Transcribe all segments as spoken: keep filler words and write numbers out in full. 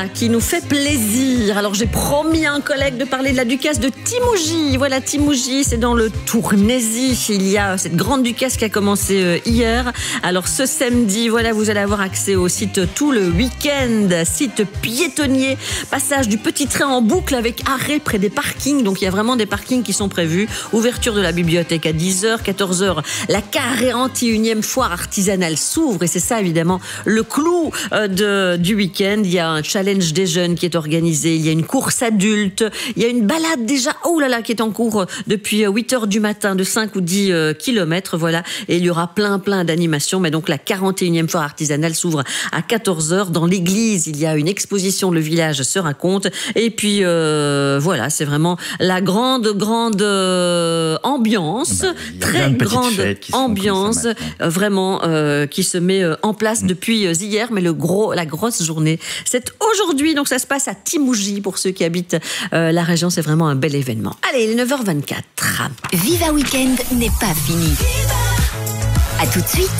qui nous fait plaisir. Alors j'ai promis à un collègue de parler de la ducasse de Timouji. Voilà, Timouji, c'est dans le Tournaisis. Il y a cette grande ducasse qui a commencé hier. Alors ce samedi, voilà, vous allez avoir accès au site tout le week-end. Site piétonnier, passage du petit train en boucle avec arrêt près des parkings. Donc il y a vraiment des parkings qui sont prévus. Ouverture de la bibliothèque à dix heures, quatorze heures. La quarante-et-unième foire artisanale s'ouvre et c'est ça évidemment le clou de, du week-end. Il y a un challenge des jeunes qui est organisé, il y a une course adulte, il y a une balade déjà, oh là là, qui est en cours depuis huit heures du matin de cinq ou dix kilomètres, voilà, et il y aura plein plein d'animations, mais donc la quarante-et-unième foire artisanale s'ouvre à quatorze heures. Dans l'église, il y a une exposition, le village se raconte, et puis euh, voilà, c'est vraiment la grande grande euh, ambiance, bah, très grande ambiance, euh, vraiment euh, qui se met en place mmh. depuis hier, mais le gros, la grosse journée, c'est aujourd'hui, donc ça se passe à Timouji pour ceux qui habitent euh, la région, c'est vraiment un bel événement. Allez, il est neuf heures vingt-quatre. Viva Weekend n'est pas fini. Viva. À tout de suite.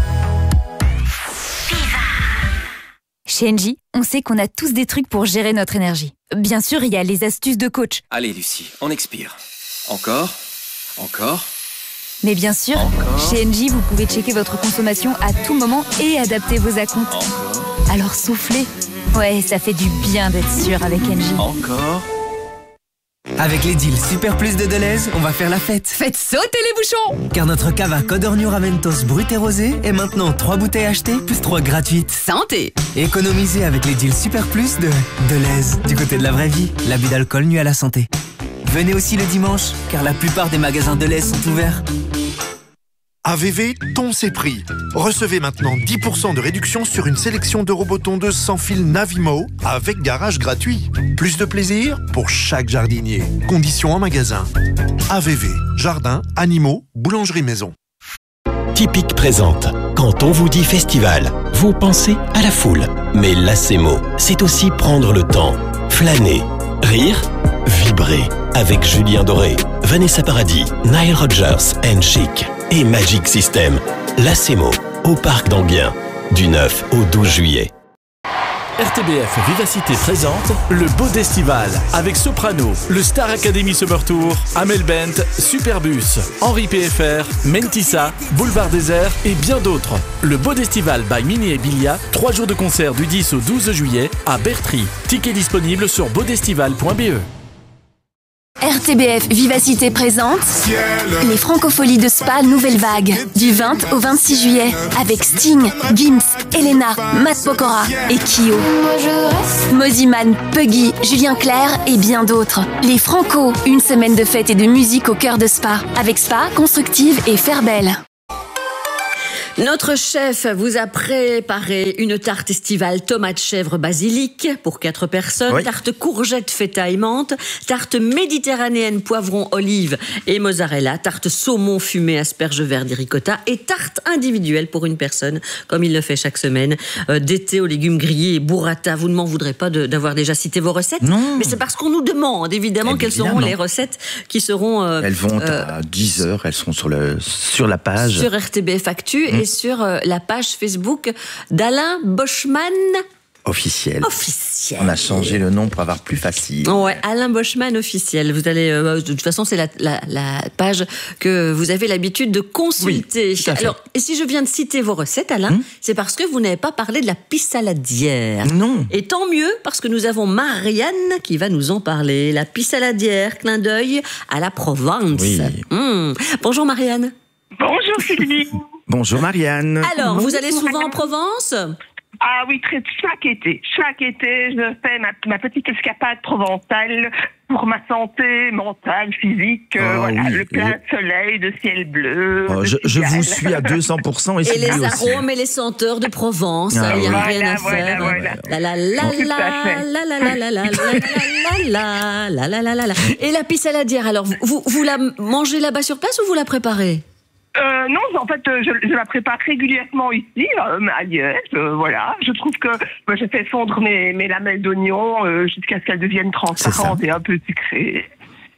Viva. Chez Engie, on sait qu'on a tous des trucs pour gérer notre énergie. Bien sûr, il y a les astuces de coach. Allez Lucie, on expire. Encore, encore. Mais bien sûr, encore. Chez Engie, vous pouvez checker votre consommation à tout moment et adapter vos acomptes. Encore. Alors soufflez. Ouais, ça fait du bien d'être sûr avec Engie. Encore. Avec les deals Super Plus de Deleuze, on va faire la fête. Faites sauter les bouchons. Car notre cava Codorniu Ramentos brut et rosé est maintenant trois bouteilles achetées plus trois gratuites. Santé. Économisez avec les deals Super Plus de Deleuze. Du côté de la vraie vie, l'abus d'alcool nuit à la santé. Venez aussi le dimanche, car la plupart des magasins Deleuze sont ouverts. A V V, ton c'est prix. Recevez maintenant dix pour cent de réduction sur une sélection de robots tondeuses sans fil Navimo avec garage gratuit. Plus de plaisir pour chaque jardinier. Conditions en magasin. A V V, jardin, animaux, boulangerie maison. Typique présente. Quand on vous dit festival, vous pensez à la foule. Mais l'Acemo, c'est aussi prendre le temps, flâner, rire, vibrer. Avec Julien Doré, Vanessa Paradis, Nile Rodgers and Chic et Magic System. L'Acemo, au Parc d'Anguien, du neuf au douze juillet. R T B F Vivacité présente le Bodestival avec Soprano, le Star Academy Summer Tour, Amel Bent, Superbus, Henri P F R, Mentissa, Boulevard Désert et bien d'autres. Le Bodestival by Mini et Bilia, trois jours de concert du dix au douze juillet à Bertry. Tickets disponibles sur bodestival point b e. R T B F Vivacité présente les Francopholies de Spa Nouvelle Vague du vingt au vingt-six juillet avec Sting, Gims, Elena, Matt Pokora et Kyo. Moziman, Puggy, Julien Clerc et bien d'autres. Les Franco, une semaine de fête et de musique au cœur de Spa avec Spa, Constructive et Fairbelle. Notre chef vous a préparé une tarte estivale tomate chèvre basilic pour quatre personnes, oui. Tarte courgette feta et menthe, tarte méditerranéenne poivron olive et mozzarella, tarte saumon fumé asperge verte et ricotta et tarte individuelle pour une personne comme il le fait chaque semaine, euh, d'été aux légumes grillés et burrata. Vous ne m'en voudrez pas de, d'avoir déjà cité vos recettes, non. Mais c'est parce qu'on nous demande évidemment, évidemment. Quelles seront les recettes qui seront euh, elles vont euh, à dix heures, elles seront sur, le, sur la page sur R T B F Actu mmh. et sur euh, la page Facebook d'Alain Boschman officiel. Officiel. On a changé le nom pour avoir plus facile. Ouais, Alain Boschman officiel. Vous allez, euh, de toute façon, c'est la, la, la page que vous avez l'habitude de consulter. Oui, alors, et si je viens de citer vos recettes, Alain, hum? c'est parce que vous n'avez pas parlé de la pissaladière. Non. Et tant mieux, parce que nous avons Marianne qui va nous en parler. La pissaladière, clin d'œil à la Provence. Oui. Hum. Bonjour Marianne. Bonjour Sylvie. Bonjour Marianne. Alors, vous allez souvent en Provence ? Ah oui, très, chaque été. Chaque été, je fais ma, ma petite escapade provençale pour ma santé mentale, physique. Oh, voilà, oui. Le plein de soleil, de ciel bleu. Oh, je, je vous suis à deux cents pour cent. Et, et les aussi. arômes et les senteurs de Provence, il ah, n'y a voilà, rien à voilà, faire. Voilà. La la la la la la la la la la la la la la la. Et la pissaladière, alors, vous, vous la mangez là-bas sur place ou vous la préparez ? Euh, non, en fait, je, je la prépare régulièrement ici, euh, à Liège, euh, voilà. Je trouve que moi, je fais fondre mes, mes lamelles d'oignon euh, jusqu'à ce qu'elles deviennent transparentes et un peu sucrées.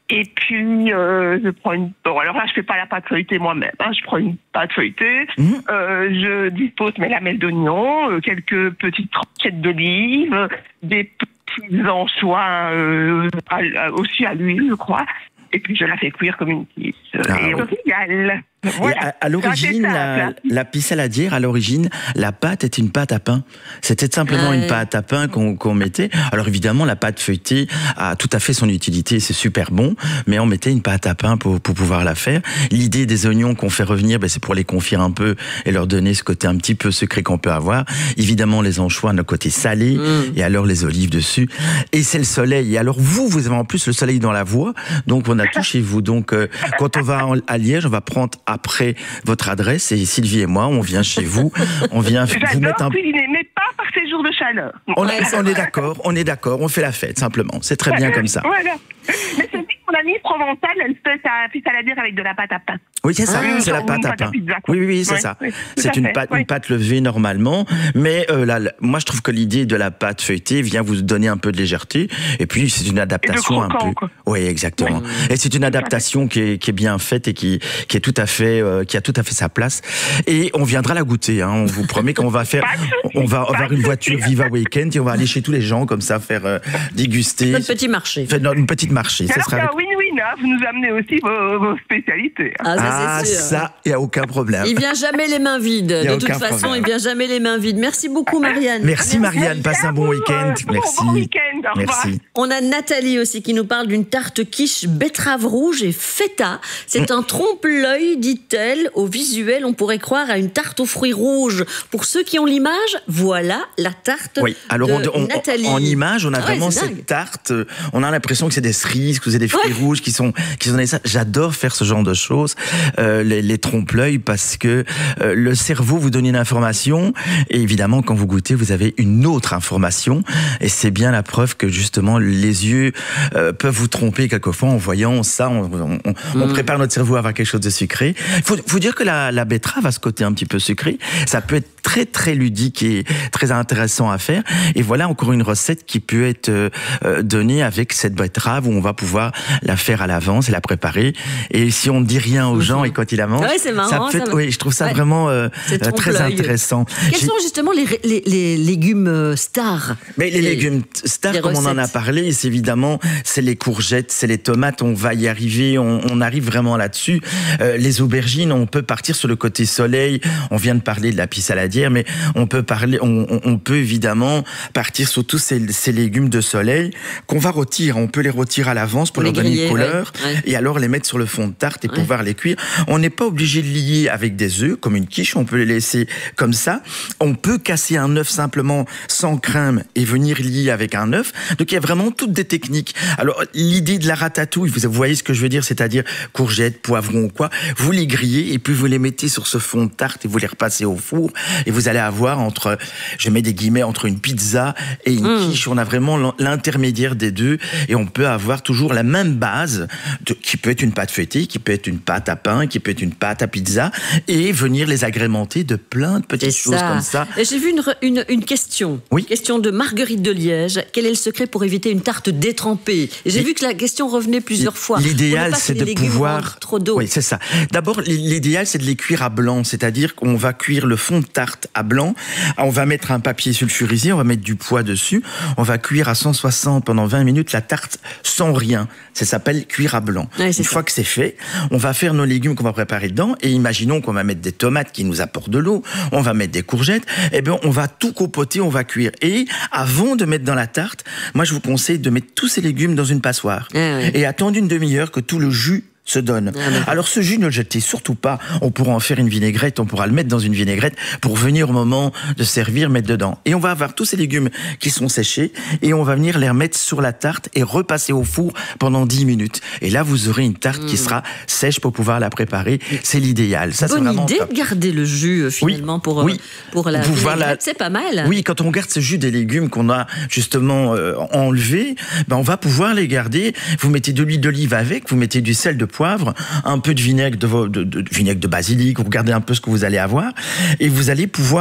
Et puis, euh, je prends une... Bon, alors là, je fais pas la pâte feuilletée moi-même. Hein. Je prends une pâte feuilletée. Mmh. Euh, je dispose mes lamelles d'oignon, euh, quelques petites tranchettes d'olive, des petits anchois euh, à, à, aussi à l'huile, je crois. Et puis, je la fais cuire comme une pisse. Ah, et oui. Au final... Voilà. À, à l'origine, la, la pisse saladière, à l'origine, la pâte était une pâte à pain. C'était simplement ah, une pâte à pain qu'on qu'on mettait. Alors évidemment, la pâte feuilletée a tout à fait son utilité, c'est super bon, mais on mettait une pâte à pain pour, pour pouvoir la faire. L'idée des oignons qu'on fait revenir, ben, c'est pour les confire un peu et leur donner ce côté un petit peu secret qu'on peut avoir. Évidemment, les anchois, le côté salé, mmh. et alors les olives dessus. Et c'est le soleil. Et alors vous, vous avez en plus le soleil dans la voie, donc on a tout chez vous. Donc euh, quand on va à Liège, on va prendre après votre adresse et Sylvie et moi, on vient chez vous, on vient vous mettre un... cuisiner, mais pas par ces jours de chaleur. On, est, on est d'accord, on est d'accord, on fait la fête simplement. C'est très bien comme ça. Voilà. Mais c'est dit que mon amie provençale, elle fait sa pisse saladière avec de la pâte à pain. Oui, c'est ça, ah, c'est la pâte à pain. Pizza, oui, oui, oui, c'est ouais, ça. Oui, c'est une pâte, oui. une pâte levée normalement, mais euh, là, moi je trouve que l'idée de la pâte feuilletée vient vous donner un peu de légèreté, et puis c'est une adaptation un peu. Quoi. Oui, exactement. Oui. Et c'est une adaptation qui est, qui est bien faite et qui, qui est tout à fait, euh, qui a tout à fait sa place. Et on viendra la goûter. Hein. On vous promet qu'on va faire, on va avoir une voiture Viva Weekend et on va aller chez tous les gens comme ça faire euh, déguster. Notre petit marché. Faire une petite marché. Ça sera. Avec... win-win, hein. Vous nous amenez aussi vos, vos spécialités. Ah, ça, ah c'est sûr. ça, il n'y a aucun problème. Il vient jamais les mains vides. De toute façon, problème. il vient jamais les mains vides. Merci beaucoup, Marianne. Merci, Marianne. Passe un bon week-end. Merci. Bon week-end. Merci. On a Nathalie aussi qui nous parle d'une tarte quiche betterave rouge et feta. C'est un trompe-l'œil, dit-elle. Au visuel, on pourrait croire à une tarte aux fruits rouges. Pour ceux qui ont l'image, voilà la tarte oui. Alors de on, on, Nathalie. En image, on a ah vraiment ouais, cette dingue. tarte. On a l'impression que c'est des cerises, que c'est des fruits ouais. rouges qui sont qui sont ça. J'adore faire ce genre de choses, euh, les, les trompe-l'œil, parce que euh, le cerveau vous donne une information et évidemment quand vous goûtez, vous avez une autre information et c'est bien la preuve que justement les yeux euh, peuvent vous tromper quelquefois en voyant ça. On, on, on, mmh. on prépare notre cerveau à avoir quelque chose de sucré. Il faut, faut dire que la, la betterave a ce côté un petit peu sucré. Ça peut être très très ludique et très intéressant à faire. Et voilà encore une recette qui peut être euh, donnée avec cette betterave où on va pouvoir la faire à l'avance et la préparer. Et si on ne dit rien aux gens mmh. et quand ils la mangent, ouais, c'est marrant, ça peut être, ça... oui, je trouve ça ouais. vraiment euh, très intéressant. Quels J'ai... sont justement les, les, les légumes stars? Mais les, les légumes stars, comme recettes. on en a parlé, c'est évidemment c'est les courgettes, c'est les tomates. On va y arriver, on, on arrive vraiment là-dessus. Euh, les aubergines, on peut partir sur le côté soleil. On vient de parler de la pisse saladière, mais on peut parler, on, on, on peut évidemment partir sur tous ces, ces légumes de soleil qu'on va rôtir. On peut les rôtir à l'avance pour, pour leur donner griller, une couleur, ouais, ouais. et alors les mettre sur le fond de tarte et ouais. pouvoir les cuire. On n'est pas obligé de lier avec des œufs comme une quiche. On peut les laisser comme ça. On peut casser un œuf simplement sans crème et venir lier avec un œuf. Donc il y a vraiment toutes des techniques. Alors l'idée de la ratatouille, vous voyez ce que je veux dire, c'est-à-dire courgettes, poivrons ou quoi, vous les grillez et puis vous les mettez sur ce fond de tarte et vous les repassez au four et vous allez avoir entre, je mets des guillemets, entre une pizza et une mmh. quiche. On a vraiment l'intermédiaire des deux et on peut avoir toujours la même base de, qui peut être une pâte feuilletée, qui peut être une pâte à pain, qui peut être une pâte à pizza et venir les agrémenter de plein de petites choses comme ça. J'ai vu une, une, une question. Oui. Question de Marguerite de Liège. Quel est le secret pour éviter une tarte détrempée? J'ai vu que la question revenait plusieurs fois. L'idéal, c'est de pouvoir... trop d'eau. Oui, c'est ça. D'abord, l'idéal, c'est de les cuire à blanc. C'est-à-dire qu'on va cuire le fond de tarte à blanc. On va mettre un papier sulfurisé, on va mettre du poids dessus. On va cuire à cent soixante pendant vingt minutes la tarte sans rien. Ça s'appelle cuire à blanc. Ouais, Une fois ça. que c'est fait, on va faire nos légumes qu'on va préparer dedans. Et imaginons qu'on va mettre des tomates qui nous apportent de l'eau. On va mettre des courgettes. Eh bien, on va tout compoter, on va cuire. Et avant de mettre dans la tarte, moi, je vous conseille de mettre tous ces légumes dans une passoire. Ah ouais. Et attendre une demi-heure que tout le jus se donne. Ah, alors ce jus, ne le jetez surtout pas. On pourra en faire une vinaigrette, on pourra le mettre dans une vinaigrette pour venir au moment de servir, mettre dedans. Et on va avoir tous ces légumes qui sont séchés et on va venir les remettre sur la tarte et repasser au four pendant dix minutes. Et là, vous aurez une tarte mmh. qui sera sèche pour pouvoir la préparer. C'est l'idéal. Ça, Bonne c'est vraiment idée top. de garder le jus finalement oui. pour, oui. pour la vinaigrette. La... C'est pas mal. Oui, quand on garde ce jus des légumes qu'on a justement euh, enlevé, ben on va pouvoir les garder. Vous mettez de l'huile d'olive avec, vous mettez du sel de poivre, un peu de vinaigre de, de, de, de vinaigre de basilic, vous regardez un peu ce que vous allez avoir et vous allez pouvoir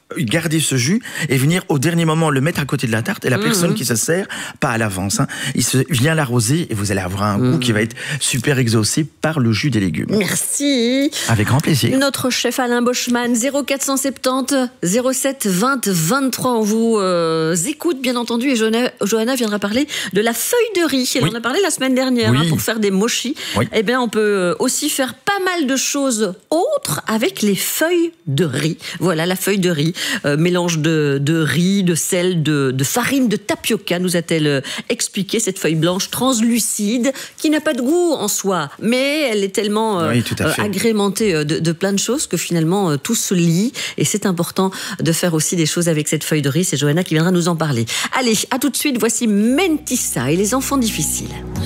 garder ce jus et venir au dernier moment le mettre à côté de la tarte et la Mmh. personne qui se sert, pas à l'avance, hein, il se vient l'arroser et vous allez avoir un mmh. goût qui va être super exaucé par le jus des légumes. Merci. Avec grand plaisir. Notre chef Alain Boschman, zéro quatre cent soixante-dix, zéro sept vingt vingt-trois. On vous euh, écoute, bien entendu, et Johanna, Johanna viendra parler de la feuille de riz. Elle oui. en a parlé la semaine dernière, oui. hein, pour faire des mochis. Oui. Eh bien, on peut aussi faire pas mal de choses autres avec les feuilles de riz. Voilà, la feuille de riz. Euh, mélange de, de riz, de sel, de, de farine, de tapioca, nous a-t-elle euh, expliqué, cette feuille blanche translucide, qui n'a pas de goût en soi, mais elle est tellement euh, oui, euh, agrémentée de, de plein de choses que finalement euh, tout se lie, et c'est important de faire aussi des choses avec cette feuille de riz. C'est Johanna qui viendra nous en parler. Allez, à tout de suite, voici Mentissa et les enfants difficiles.